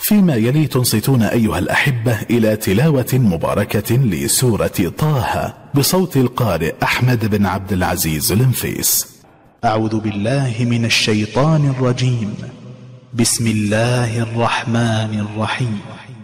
فيما يلي تنصتون أيها الأحبة إلى تلاوة مباركة لسورة طه بصوت القارئ أحمد بن عبد العزيز النفيس. أعوذ بالله من الشيطان الرجيم. بسم الله الرحمن الرحيم.